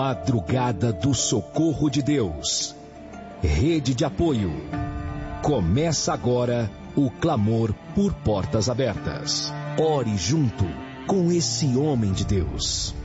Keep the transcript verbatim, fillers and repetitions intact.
Madrugada do Socorro de Deus. Rede de apoio. Começa agora o clamor por portas abertas. Ore junto com esse homem de Deus.